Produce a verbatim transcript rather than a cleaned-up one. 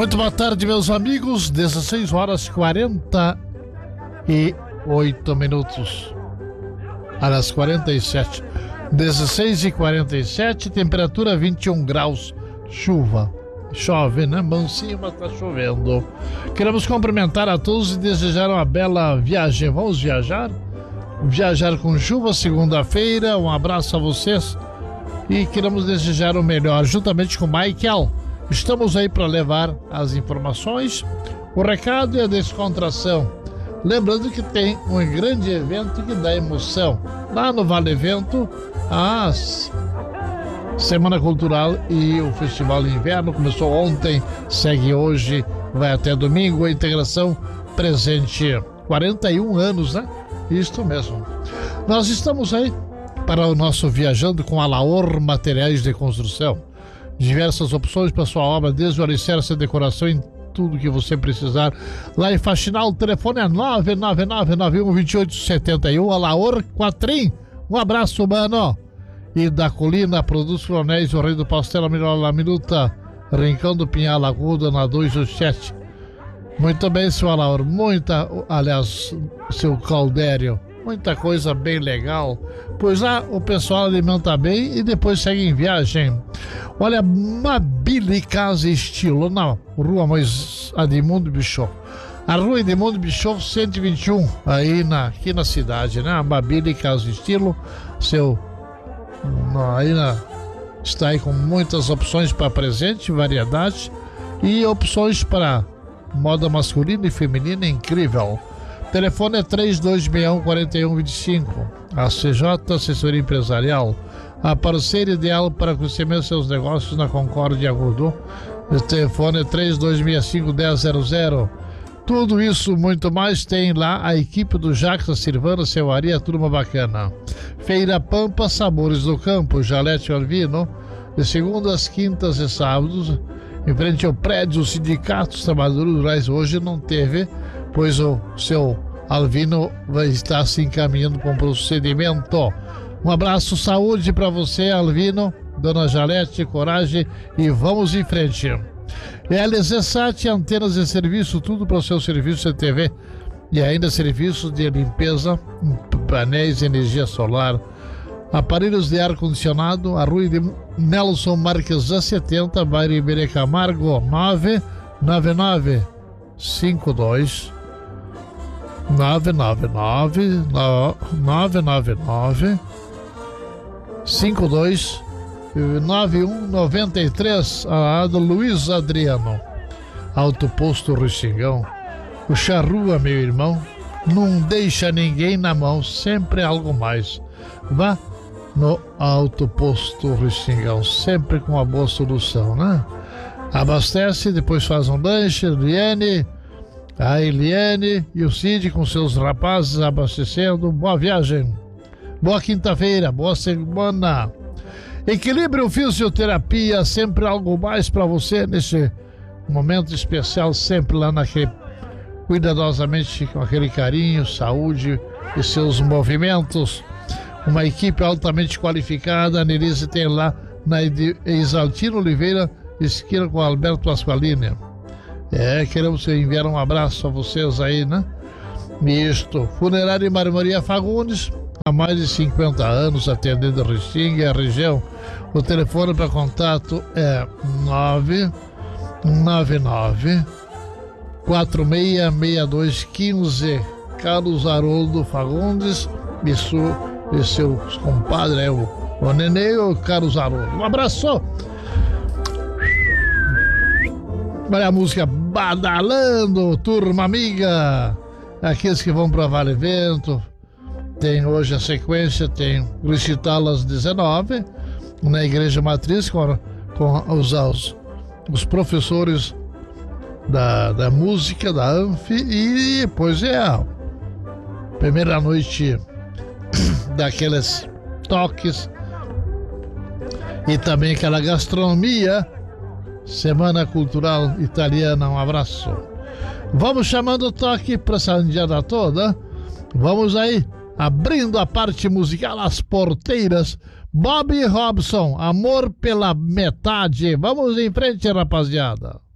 Muito boa tarde, meus amigos. dezesseis horas e quarenta e oito minutos. Aliás, quarenta e sete. dezesseis e quarenta e sete, temperatura vinte e um graus. Chuva. Chove, né? Mansinho, mas tá chovendo. Queremos cumprimentar a todos e desejar uma bela viagem. Vamos viajar? Viajar com chuva segunda-feira. Um abraço a vocês e queremos desejar o melhor, juntamente com o Michael. Estamos aí para levar as informações, o recado e a descontração. Lembrando que tem um grande evento que dá emoção. Lá no Vale Evento, a Semana Cultural e o Festival de Inverno começou ontem, segue hoje, vai até domingo. A integração presente, quarenta e um anos, né? Isso mesmo. Nós estamos aí para o nosso Viajando com a Laor Materiais de Construção. Diversas opções para sua obra, desde o alicerce, a decoração, em tudo que você precisar. Lá em Faxinal, o telefone é nove nove nove nove um dois oito sete um, a Laor Quatrim. Um abraço, mano. E da Colina, Produtos Coronéis, o Rei do Pastel, a melhor la minuta, Rincão do Pinhal Agudo, na dois oito sete. Muito bem, seu Alaor, muita, aliás, seu Caldério, muita coisa bem legal, pois lá o pessoal alimenta bem e depois segue em viagem. Olha, Mabile Casa Estilo, na rua Moisés Edmundo Bischoff. A rua Edmundo Bischoff cento e vinte e um, aí na, aqui na cidade, né? A Mabile Casa Estilo, seu, aí na, está aí com muitas opções para presente, variedade e opções para moda masculina e feminina incrível. Telefone é três dois seis um, quatro um dois cinco. A C J Assessoria Empresarial, a parceira ideal para crescimento seus negócios na Concórdia Agudo. O telefone é três dois seis cinco, um zero zero zero. Tudo isso, muito mais, tem lá a equipe do Jacques Silvana, Ceuaria, turma bacana. Feira Pampa, Sabores do Campo, Jalete Alvino, de segundas, quintas e sábados, em frente ao prédio Sindicato dos Trabalhadores Rurais. Hoje não teve, pois o seu Alvino vai estar se encaminhando com o procedimento. Um abraço, saúde para você, Alvino, dona Jalete, coragem e vamos em frente. L Z Sat, antenas de serviço, tudo para o seu serviço de T V e ainda serviços de limpeza, painéis de energia solar, aparelhos de ar-condicionado, a rua de Nelson Marques a setenta, bairro Iberê Camargo, nove nove nove cinco dois nove nove nove nove nove nove cinco dois nove um nove três, a do Luiz Adriano. Alto Posto Rexingão, o Charrua, meu irmão, não deixa ninguém na mão, sempre algo mais. Vá no Alto Posto Rexingão, sempre com uma boa solução, né? Abastece, depois faz um lanche. Eliane, a Eliane e o Cid com seus rapazes abastecendo. Boa viagem, boa quinta-feira, boa semana. Equilíbrio Fisioterapia, sempre algo mais para você nesse momento especial, sempre lá naquele, cuidadosamente, com aquele carinho, saúde e seus movimentos. Uma equipe altamente qualificada. A Nelise tem lá na Exaltino Oliveira, esquina com Alberto Pasqualini. É, queremos enviar um abraço a vocês aí, né? Isto, Funerária e Marmoria Fagundes, há mais de cinquenta anos atendendo Restinga e a região. O telefone para contato é nove nove nove quatro seis seis dois um cinco. Carlos Haroldo Fagundes e, su, e seu compadre é o, o Nenê e o Carlos Haroldo. Um abraço! Olha a música badalando, turma amiga. Aqueles que vão para Vale Vento. Tem hoje a sequência, tem recital às dezenove, na Igreja Matriz, com, com os, os, os professores da, da música, da Anfi, e depois é a primeira noite daqueles toques e também aquela gastronomia, Semana Cultural Italiana. Um abraço. Vamos chamando o toque para essa indiada toda. Vamos aí, abrindo a parte musical, as porteiras. Bob Robson, Amor pela Metade. Vamos em frente, rapaziada.